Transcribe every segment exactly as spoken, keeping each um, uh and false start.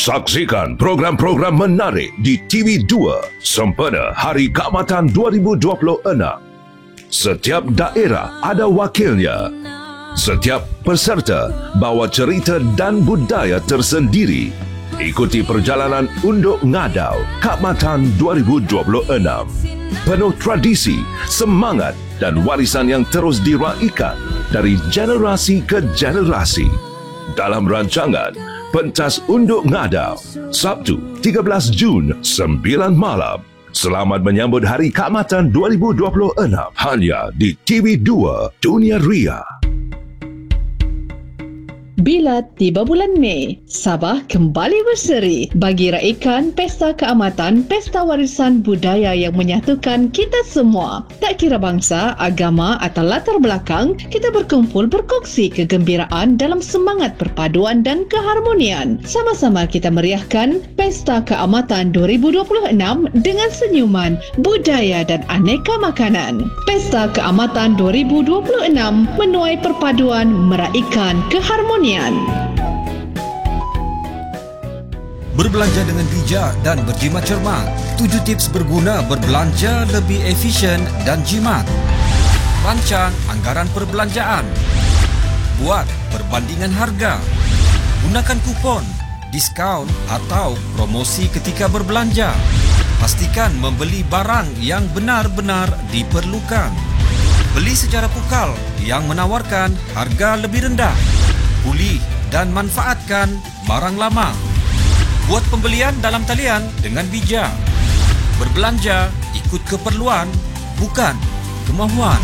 Saksikan program-program menarik di T V dua sempena Hari Keamatan dua ribu dua puluh enam. Setiap daerah ada wakilnya. Setiap peserta bawa cerita dan budaya tersendiri. Ikuti perjalanan Unduk Ngadau Keamatan dua ribu dua puluh enam. Penuh tradisi, semangat dan warisan yang terus diraikan dari generasi ke generasi. Dalam rancangan Pentas Unduk Ngadau, Sabtu tiga belas Jun, sembilan malam. Selamat menyambut Hari Keamatan dua ribu dua puluh enam hanya di T V dua Dunia Ria. Bila tiba bulan Mei, Sabah kembali berseri bagi raikan Pesta Keamatan, Pesta Warisan Budaya yang menyatukan kita semua. Tak kira bangsa, agama atau latar belakang, kita berkumpul berkongsi kegembiraan dalam semangat perpaduan dan keharmonian. Sama-sama kita meriahkan Pesta Keamatan dua ribu dua puluh enam dengan senyuman, budaya dan aneka makanan. Pesta Keamatan dua ribu dua puluh enam menuai perpaduan, meraikan keharmonian. Berbelanja dengan bijak dan berjimat cermat. Tujuh tips berguna berbelanja lebih efisien dan jimat. Rancang anggaran perbelanjaan. Buat perbandingan harga. Gunakan kupon, diskaun atau promosi ketika berbelanja. Pastikan membeli barang yang benar-benar diperlukan. Beli secara pukal yang menawarkan harga lebih rendah. Pulih dan manfaatkan barang lama. Buat pembelian dalam talian dengan bijak. Berbelanja ikut keperluan, bukan kemahuan.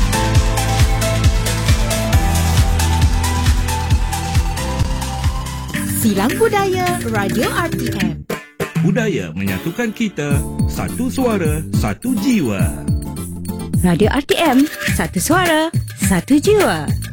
Silang Budaya Radio R T M. Budaya menyatukan kita, satu suara, satu jiwa. Radio R T M, satu suara, satu jiwa.